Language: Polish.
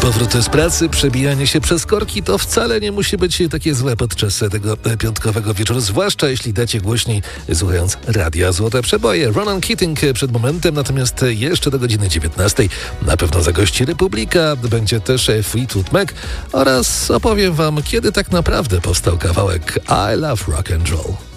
Powrót z pracy, przebijanie się przez korki to wcale nie musi być takie złe podczas tego piątkowego wieczoru, zwłaszcza jeśli dacie głośniej, słuchając radia Złote Przeboje. Ronan Keating przed momentem, natomiast jeszcze do godziny 19 na pewno zagości Republika, będzie też Fleetwood Mac oraz opowiem wam, kiedy tak naprawdę powstał kawałek I Love Rock and Roll.